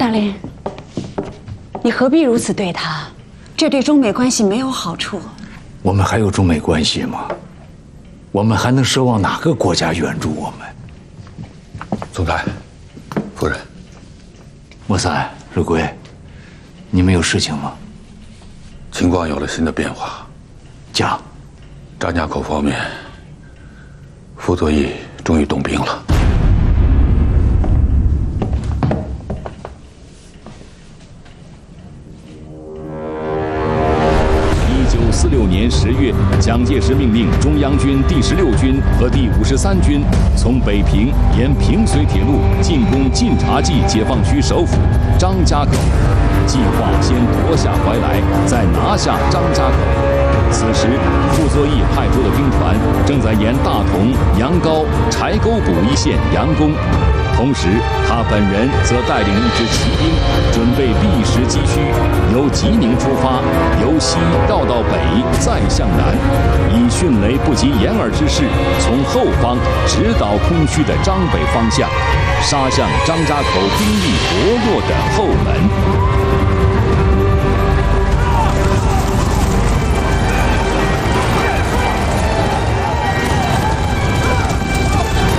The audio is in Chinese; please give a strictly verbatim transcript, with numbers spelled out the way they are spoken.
大林，你何必如此对他？这对中美关系没有好处。 我们还有中美关系吗？我们还能奢望哪个国家援助我们？ 总裁，夫人， 莫三、日贵，你们有事情吗？ 情况有了新的变化。 讲。 张家口方面，傅作义终于动兵了。 一九四六年十月，蒋介石命令中央军第十六军和第五十三军从北平沿平绥铁路进攻晋察冀解放区首府张家口，计划先夺下怀来，再拿下张家口。此时，傅作义派出的兵团正在沿大同、杨高、柴沟补一线佯攻，同时他本人则带领一支骑兵，准备避实击虚，由吉宁出发，由西绕到北，再向南，以迅雷不及掩耳之势，从后方直捣空虚的张北方向，杀向张家口兵力薄弱的后门。